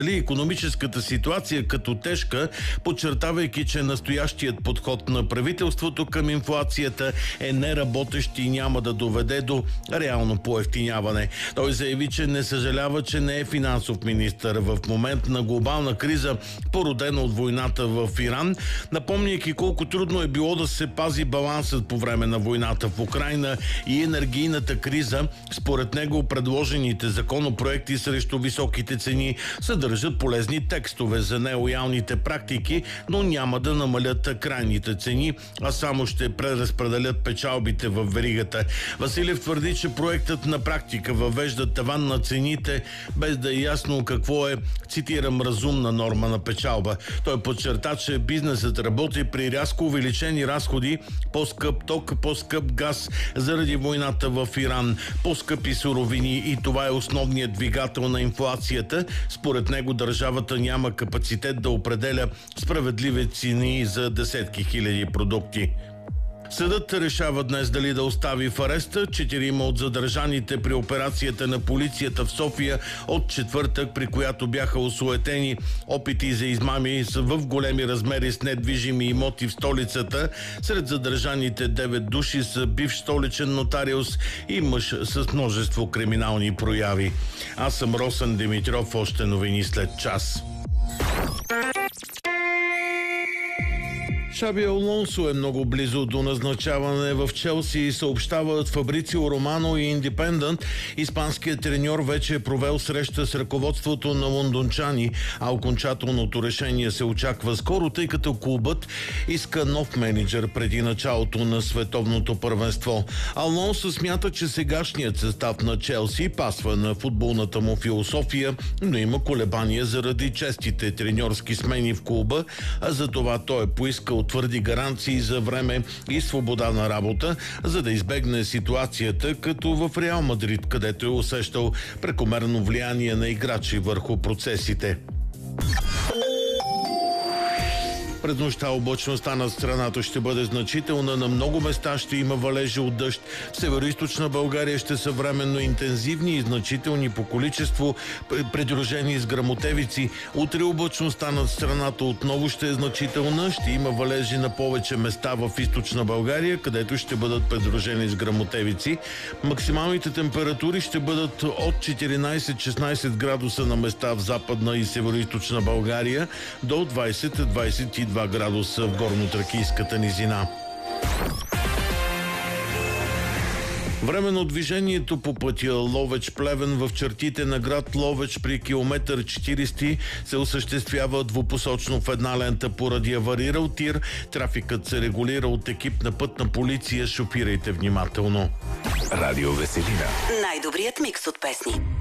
икономическата ситуация като тежка, подчертавайки, че настоящият подход на правителството към инфлацията е неработещ и няма да доведе до реално поевтиняване. Той заяви, че не съжалява, че не е финансов министър в момент на глобална криза, породена от войната в Иран, напомняйки колко трудно е било да се пази балансът по време на войната в Украйна и енергийната криза. Според него предложените законопроекти срещу високите цени съдържат полезни текстове за нелоялните практики, но няма да намалят крайните цени, а само ще преразпределят печалбите в веригата. Василев твърди, че проектът на практика въвежда таван на цените, без да е ясно какво е, цитирам, разумна норма на печалба. Той подчерта, че бизнесът работи при рязко увеличени разходи, по-скъп ток, по-скъп газ заради войната в Иран, по-скъпи суровини и това е основният двигател на инфлацията. Според него държавата няма капацитет да определя справедливи цени за десетки хиляди продукти. Съдът решава днес дали да остави в ареста 4 от задържаните при операцията на полицията в София от четвъртък, при която бяха осуетени опити за измами в големи размери с недвижими имоти в столицата. Сред задържаните 9 души са бивш столичен нотариус и мъж с множество криминални прояви. Аз съм Росен Димитров, още новини след час. Шаби Алонсо е много близо до назначаване в Челси, съобщават Фабрицио Романо и Индипендент. Испанският треньор вече е провел среща с ръководството на лондончани, а окончателното решение се очаква скоро, тъй като клубът иска нов мениджър преди началото на световното първенство. Алонсо смята, че сегашният състав на Челси пасва на футболната му философия, но има колебания заради честите треньорски смени в клуба, а за това той е поискал твърди гаранции за време и свобода на работа, за да избегне ситуацията като в Реал Мадрид, където е усещал прекомерно влияние на играчи върху процесите. През нощта облачността над страната ще бъде значителна. На много места ще има валежи от дъжд. В североизточна България ще са временно интензивни и значителни по количество, придружени с гръмотевици. Утре облачността над страната отново ще е значителна. Ще има валежи на повече места в източна България, където ще бъдат придружени с гръмотевици. Максималните температури ще бъдат от 14-16 градуса на места в западна и североизточна България до 20-22 градуса в горно-тракийската низина. Временно движението по пътя Ловеч-Плевен в чертите на град Ловеч при километър 40 се осъществява двупосочно в една лента поради аварирал тир. Трафикът се регулира от екип на пътна полиция. Шофирайте внимателно. Радио Веселина. Най-добрият микс от песни.